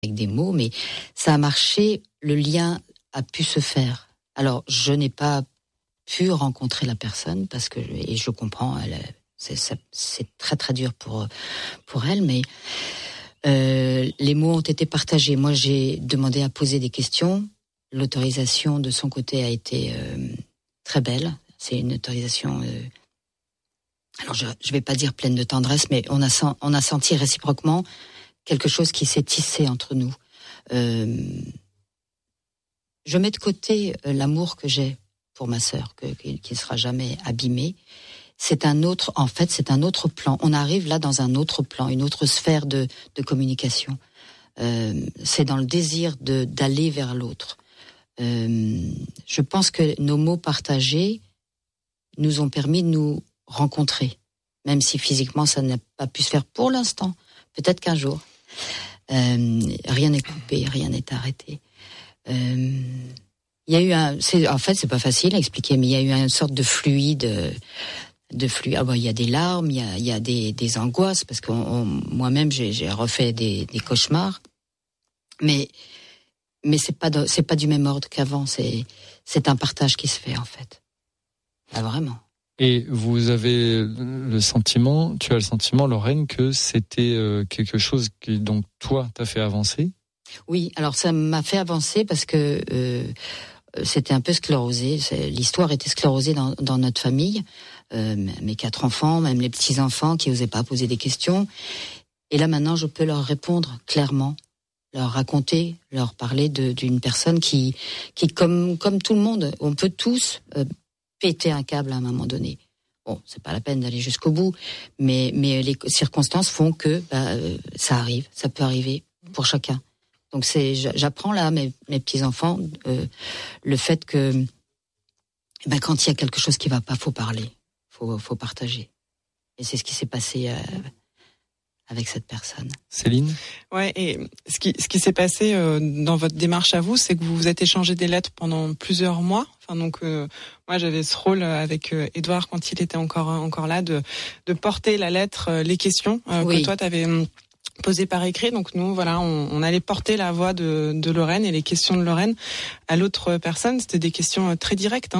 avec des mots, mais ça a marché, le lien a pu se faire. Alors, je n'ai pas pu rencontrer la personne parce que, et je comprends, c'est très très dur pour elle, mais les mots ont été partagés. Moi, j'ai demandé à poser des questions. L'autorisation de son côté a été très belle. C'est une autorisation. Alors, je vais pas dire pleine de tendresse, mais on a senti réciproquement quelque chose qui s'est tissé entre nous. Je mets de côté l'amour que j'ai pour ma sœur, qui ne sera jamais abîmé. C'est un autre plan. On arrive là dans un autre plan, une autre sphère de communication. C'est dans le désir d'aller vers l'autre. Je pense que nos mots partagés nous ont permis de nous rencontrer, même si physiquement ça n'a pas pu se faire pour l'instant. Peut-être qu'un jour. Rien n'est coupé, rien n'est arrêté. Il y a eu en fait, c'est pas facile à expliquer, mais il y a eu une sorte de fluide. Ah bon, il y a des larmes, il y a des angoisses, parce que moi-même j'ai refait des cauchemars, mais c'est pas du même ordre qu'avant. C'est un partage qui se fait en fait. Ah, vraiment. Et tu as le sentiment, Lorraine, que c'était quelque chose qui, donc, toi, t'as fait avancer? Oui, alors ça m'a fait avancer parce que c'était un peu sclérosé. L'histoire était sclérosée dans notre famille. Mes 4 enfants, même les petits-enfants qui n'osaient pas poser des questions. Et là, maintenant, je peux leur répondre clairement, leur raconter, leur parler d'une personne qui comme tout le monde, on peut tous péter un câble à un moment donné. Bon, c'est pas la peine d'aller jusqu'au bout, mais les circonstances font que ça arrive, ça peut arriver pour chacun. Donc j'apprends là mes petits-enfants le fait que quand il y a quelque chose qui va pas, faut parler, faut partager. Et c'est ce qui s'est passé avec cette personne. Céline ? Ouais, et ce qui s'est passé dans votre démarche à vous, c'est que vous vous êtes échangé des lettres pendant plusieurs mois. Enfin, donc moi j'avais ce rôle avec Édouard quand il était encore là de porter la lettre, les questions que toi t'avais posées par écrit. Donc nous, voilà, on allait porter la voix de Lorraine et les questions de Lorraine à l'autre personne. C'était des questions très directes,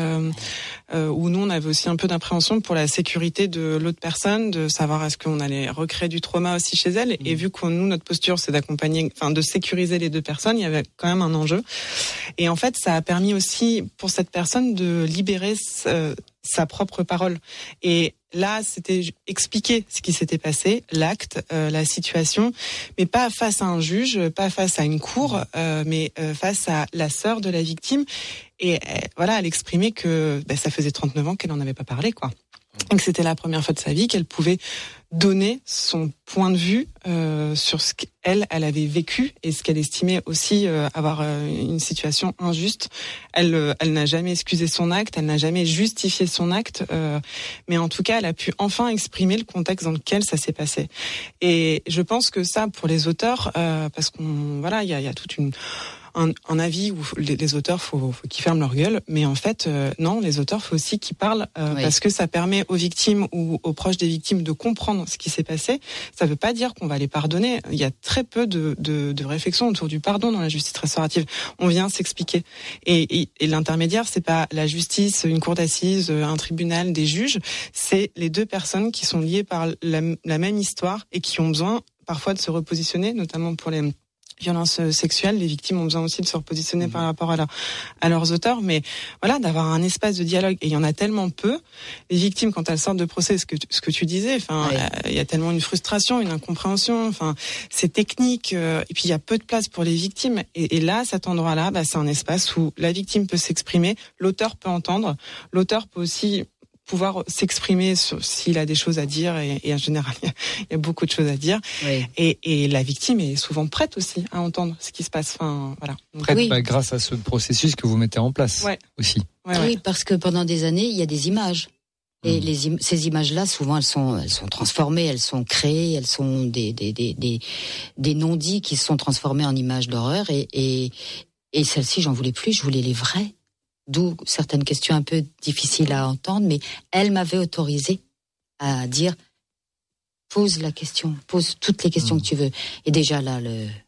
où nous on avait aussi un peu d'appréhension pour la sécurité de l'autre personne, de savoir est-ce qu'on allait recréer du trauma aussi chez elle. Et vu que nous, notre posture, c'est d'accompagner, de sécuriser les deux personnes, il y avait quand même un enjeu. Et en fait, ça a permis aussi pour cette personne de libérer sa propre parole. Et là, c'était expliquer ce qui s'était passé, l'acte, la situation, mais pas face à un juge, pas face à une cour, mais face à la sœur de la victime. Et voilà, elle exprimait que ça faisait 39 ans qu'elle n'en avait pas parlé, quoi. Et que c'était la première fois de sa vie qu'elle pouvait donner son point de vue sur ce qu'elle avait vécu et ce qu'elle estimait aussi avoir une situation injuste. Elle n'a jamais excusé son acte, elle n'a jamais justifié son acte, mais en tout cas, elle a pu enfin exprimer le contexte dans lequel ça s'est passé. Et je pense que ça, pour les auteurs, parce il y a toute un avis où les auteurs faut qu'ils ferment leur gueule, mais en fait non, les auteurs faut aussi qu'ils parlent parce que ça permet aux victimes ou aux proches des victimes de comprendre ce qui s'est passé. Ça veut pas dire qu'on va les pardonner. Il y a très peu de réflexion autour du pardon dans la justice restaurative. On vient s'expliquer et l'intermédiaire, c'est pas la justice, une cour d'assises, un tribunal, des juges, c'est les deux personnes qui sont liées par la même histoire et qui ont besoin parfois de se repositionner, notamment pour les violences sexuelles. Les victimes ont besoin aussi de se repositionner par rapport à leurs auteurs, mais voilà, d'avoir un espace de dialogue. Et il y en a tellement peu. Les victimes, quand elles sortent de procès, ce que tu disais, il y a tellement une frustration, une incompréhension, c'est technique, et puis il y a peu de place pour les victimes. Et là, cet endroit-là, c'est un espace où la victime peut s'exprimer, l'auteur peut entendre, l'auteur peut aussi pouvoir s'exprimer s'il a des choses à dire et en général il y a beaucoup de choses à dire et la victime est souvent prête aussi à entendre ce qui se passe. Voilà. Prête grâce à ce processus que vous mettez en place aussi. Oui, parce que pendant des années il y a des images et ces images-là souvent elles sont transformées, elles sont créées, elles sont des non-dits qui se sont transformés en images d'horreur et celles-ci j'en voulais plus, je voulais les vraies. D'où certaines questions un peu difficiles à entendre, mais elle m'avait autorisé à dire pose la question, pose toutes les questions que tu veux. Et déjà là,